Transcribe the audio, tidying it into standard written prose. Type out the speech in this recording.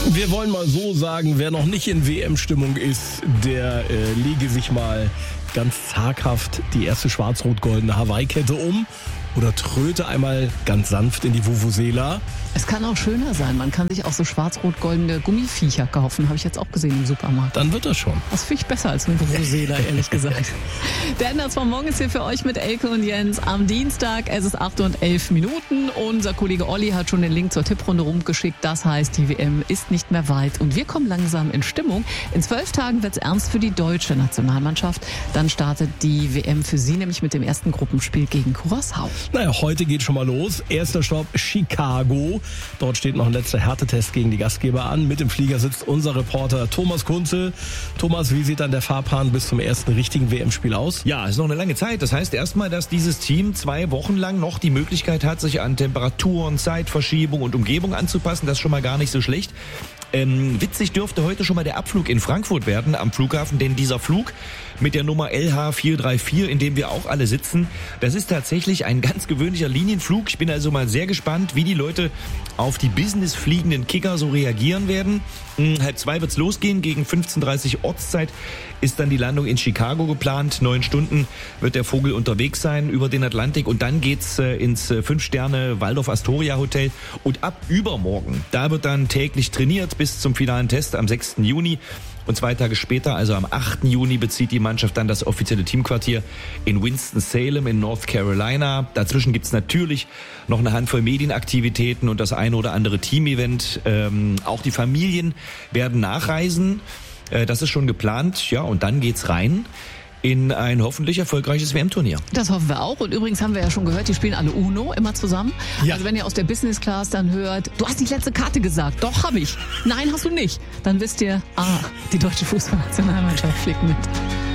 Wir wollen mal so sagen, wer noch nicht in WM-Stimmung ist, der lege sich mal ganz zaghaft die erste schwarz-rot-goldene Hawaii-Kette um oder tröte einmal ganz sanft in die Vuvuzela. Es kann auch schöner sein. Man kann sich auch so schwarz-rot-goldene Gummiviecher kaufen. Habe ich jetzt auch gesehen im Supermarkt. Dann wird das schon. Das finde ich besser als eine Vuvuzela, ehrlich gesagt. Der Enders von morgen ist hier für euch mit Elke und Jens am Dienstag. Es ist 8:11. Unser Kollege Olli hat schon den Link zur Tipprunde rumgeschickt. Das heißt, die WM ist nicht mehr weit. Und wir kommen langsam in Stimmung. In 12 Tagen wird es ernst für die deutsche Nationalmannschaft. Dann startet die WM für sie, nämlich mit dem ersten Gruppenspiel gegen Curaçao. Naja, heute geht schon mal los. Erster Stopp Chicago. Dort steht noch ein letzter Härtetest gegen die Gastgeber an. Mit im Flieger sitzt unser Reporter Thomas Kunze. Thomas, wie sieht dann der Fahrplan bis zum ersten richtigen WM-Spiel aus? Ja, ist noch eine lange Zeit. Das heißt erstmal, dass dieses Team 2 Wochen lang noch die Möglichkeit hat, sich an Temperaturen, Zeitverschiebung und Umgebung anzupassen. Das ist schon mal gar nicht so schlecht. Witzig dürfte heute schon mal der Abflug in Frankfurt werden am Flughafen, denn dieser Flug mit der Nummer LH434, in dem wir auch alle sitzen, das ist tatsächlich ein ganz gewöhnlicher Linienflug. Ich bin also mal sehr gespannt, wie die Leute auf die businessfliegenden Kicker so reagieren werden. 1:30 wird's losgehen, gegen 15:30 Ortszeit ist dann die Landung in Chicago geplant. 9 Stunden wird der Vogel unterwegs sein über den Atlantik und dann geht's ins 5-Sterne Waldorf Astoria Hotel und ab übermorgen, da wird dann täglich trainiert bis zum finalen Test am 6. Juni. Und 2 Tage später, also am 8. Juni, bezieht die Mannschaft dann das offizielle Teamquartier in Winston-Salem in North Carolina. Dazwischen gibt's natürlich noch eine Handvoll Medienaktivitäten und das eine oder andere Team-Event. Auch die Familien werden nachreisen. Das ist schon geplant. Ja, und dann geht's rein in ein hoffentlich erfolgreiches WM-Turnier. Das hoffen wir auch. Und übrigens haben wir ja schon gehört, die spielen alle Uno, immer zusammen. Ja. Also wenn ihr aus der Business Class dann hört, du hast die letzte Karte gesagt. Doch, habe ich. Nein, hast du nicht. Dann wisst ihr, die deutsche Fußballnationalmannschaft fliegt mit.